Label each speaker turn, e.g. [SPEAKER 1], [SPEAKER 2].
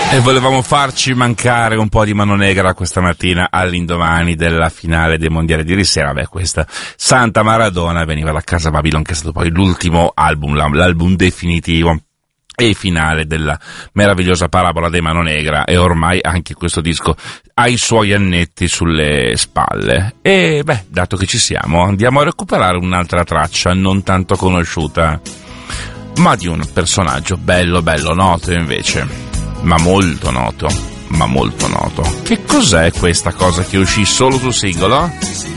[SPEAKER 1] E volevamo farci mancare un po' di Mano Negra questa mattina all'indomani della finale dei mondiali di ieri sera. Beh, questa Santa Maradona veniva da Casa Babylon, che è stato poi l'ultimo album, l'album definitivo e finale della meravigliosa parabola dei Mano Negra, e ormai anche questo disco ha i suoi annetti sulle spalle. E beh, dato che ci siamo, andiamo a recuperare un'altra traccia non tanto conosciuta, ma di un personaggio bello noto invece. Ma molto noto. Che cos'è questa cosa che uscì solo su singolo?